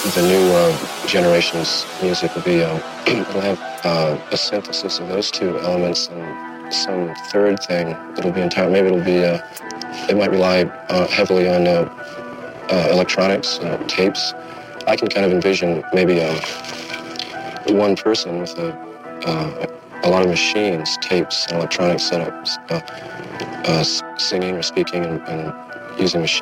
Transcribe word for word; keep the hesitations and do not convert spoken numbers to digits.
the new uh, generation's music will be, um, it'll have uh, a synthesis of those two elements and some third thing that'll be entire. Maybe it'll be, uh, it might rely uh, heavily on uh, uh, electronics, uh, tapes. I can kind of envision maybe uh, one person with a, uh, a lot of machines, tapes, and electronic setups, uh, uh, singing or speaking and, and using machines.